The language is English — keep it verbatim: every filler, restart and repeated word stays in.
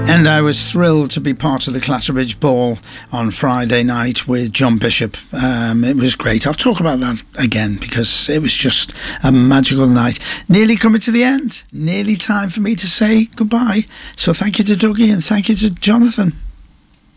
And I was thrilled to be part of the Clatterbridge Ball on Friday night with John Bishop. Um, it was great. I'll talk about that again because it was just a magical night. Nearly coming to the end. Nearly time for me to say goodbye. So thank you to Dougie and thank you to Jonathan.